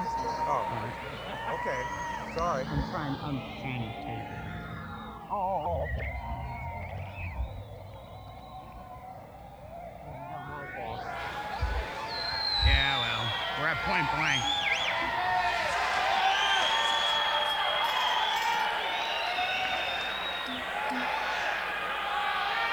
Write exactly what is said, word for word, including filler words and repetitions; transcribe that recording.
Oh, okay. Sorry. I'm trying, I'm trying to tape it. Oh, okay. Yeah, well, we're at point blank.